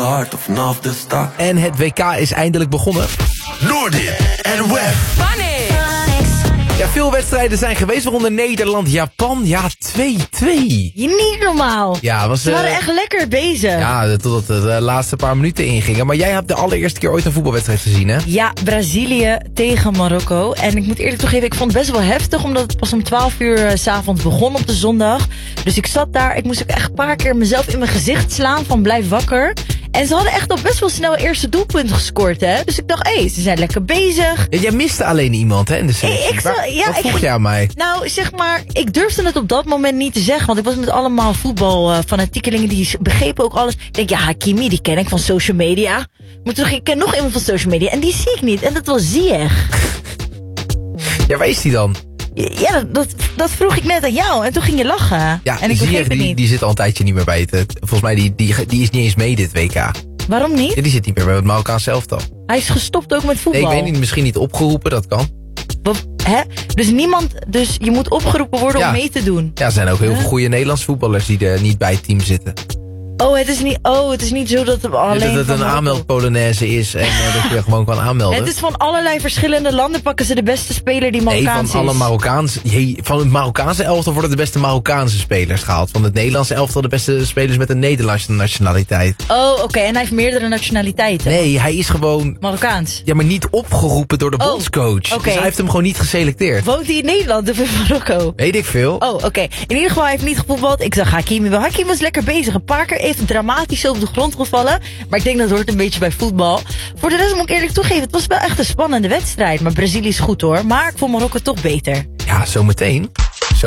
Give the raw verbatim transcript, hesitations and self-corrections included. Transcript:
hart of vanaf de start. En het W K is eindelijk begonnen. Noordin en Wef. Ja, veel wedstrijden zijn geweest, waaronder Nederland, Japan. Ja, twee twee. Niet normaal. Ja, was, Ze waren uh, echt lekker bezig. Ja, totdat de, de laatste paar minuten ingingen. Maar jij hebt de allereerste keer ooit een voetbalwedstrijd gezien, hè? Ja, Brazilië tegen Marokko. En ik moet eerlijk toegeven, ik vond het best wel heftig, omdat het pas om twaalf uur uh, 's avonds begon op de zondag. Dus ik zat daar, ik moest ook echt een paar keer mezelf in mijn gezicht slaan van blijf wakker. En ze hadden echt al best wel snel eerste doelpunt gescoord, hè. Dus ik dacht, hé, hey, ze zijn lekker bezig. Ja, jij miste alleen iemand, hè, in de selectie. Ik, ik zal, ja, Wat vroeg ik, jij aan mij? Nou, zeg maar, ik durfde het op dat moment niet te zeggen. Want ik was met allemaal voetbalfanatiekelingen, die begrepen ook alles. Ik denk, ja, Hakimi, die ken ik van social media. Maar toen, ik ken nog iemand van social media en die zie ik niet. En dat was Ziyech. Ja, waar is die dan? Ja, dat, dat vroeg ik net aan jou. En toen ging je lachen. Ja, en ik Ziyech, begreep het die, niet. die zit al een tijdje niet meer bij het... Volgens mij, die, die, die is niet eens mee dit W K. Waarom niet? Ja, die zit niet meer bij het Marokkaanse elftal. Hij is gestopt ook met voetbal. Nee, ik weet niet, misschien niet opgeroepen, dat kan. Wat, hè? Dus niemand, dus je moet opgeroepen worden Ja. om mee te doen. Ja, er zijn ook heel Huh? veel goede Nederlandse voetballers die er niet bij het team zitten. Oh, het is niet, oh, het is niet zo dat het alleen Dus dat het van een Marokko- aanmeldpolonaise is en uh, dat je gewoon kan aanmelden. Het is van allerlei verschillende landen pakken ze de beste speler die Nee, Marokkaans van alle is. Marokkaanse... Jee, van het Marokkaanse elftal worden de beste Marokkaanse spelers gehaald. Van het Nederlandse elftal de beste spelers met een Nederlandse nationaliteit. Oh, oké. Okay. En hij heeft meerdere nationaliteiten. Nee, hij is gewoon... Marokkaans. Ja, maar niet opgeroepen door de Oh, bondscoach. oké. Dus hij heeft hem gewoon niet geselecteerd. Woont hij in Nederland of in Marokko? Weet ik veel. Oh, oké. Okay. In ieder geval, hij heeft niet gevoetbald. Ik zag Hakimi wel. Hakimi was lekker bezig. Een paar keer even dramatisch op de grond gevallen. Maar ik denk dat hoort een beetje bij voetbal. Voor de rest moet ik eerlijk toegeven, het was wel echt een spannende wedstrijd. Maar Brazilië is goed hoor. Maar ik vond Marokko toch beter. Ja, zometeen.